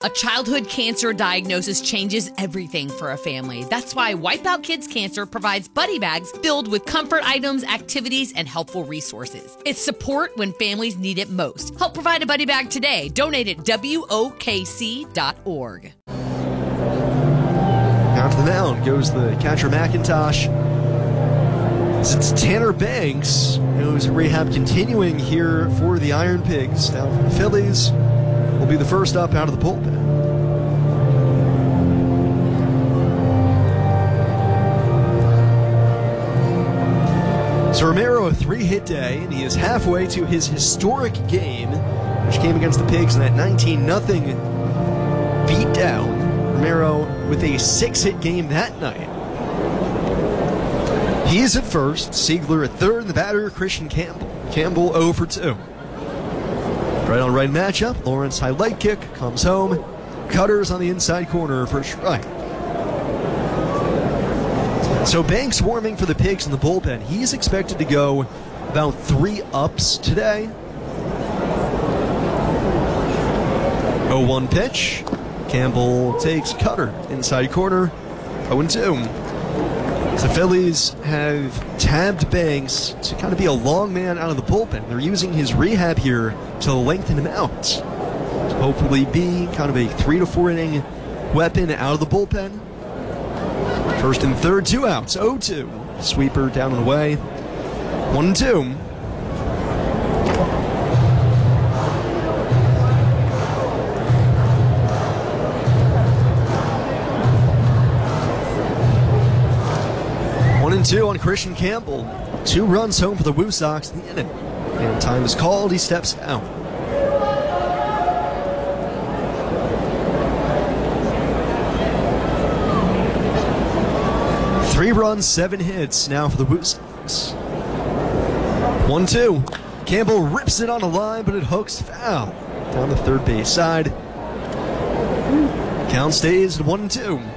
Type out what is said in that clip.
A childhood cancer diagnosis changes everything for a family. That's why Wipeout Kids Cancer provides buddy bags filled with comfort items, activities, and helpful resources. It's support when families need it most. Help provide a buddy bag today. Donate at WOKC.org. Down to the mound goes the catcher McIntosh. It's Tanner Banks, whose rehab continuing here for the Iron Pigs. Down from the Phillies, will be the first up out of the bullpen. So Romero, a 3-hit day, and he is halfway to his historic game, which came against the Pigs in that 19-0 beatdown. Romero with a 6-hit game that night. He is at first, Siegler at third, and the batter, Christian Campbell. Campbell 0 for 2. Right-on-right matchup, Lawrence highlight kick, comes home. Cutters on the inside corner for a strike. So Banks warming for the Pigs in the bullpen. He's expected to go about 3 ups today. 0-1 pitch. Campbell takes cutter, inside corner, 0-2. The Phillies have tabbed Banks to kind of be a long man out of the bullpen. They're using his rehab here to lengthen him out. To hopefully be kind of a 3 to 4 inning weapon out of the bullpen. First and third, 2 outs, 0-2. Sweeper down and away, 1-2. Two on Christian Campbell. 2 runs home for the Woo Sox in the inning. And time is called. He steps out. Three runs, 7 hits now for the Woo Sox. 1-2. Campbell rips it on a line, but it hooks foul down the third base side. Count stays at 1-2.